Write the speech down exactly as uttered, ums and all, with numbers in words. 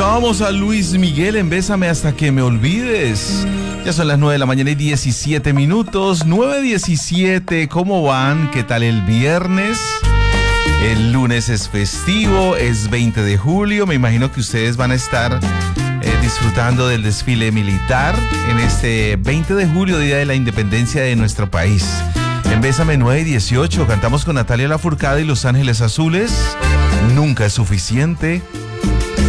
Escuchábamos a Luis Miguel en Bésame hasta que me olvides. Ya son las nueve de la mañana y diecisiete minutos. nueve diecisiete, ¿cómo van? ¿Qué tal el viernes? El lunes es festivo, es veinte de julio. Me imagino que ustedes van a estar eh, disfrutando del desfile militar en este veinte de julio, Día de la Independencia de nuestro país. En Bésame nueve dieciocho cantamos con Natalia Lafourcade y Los Ángeles Azules. Nunca es suficiente.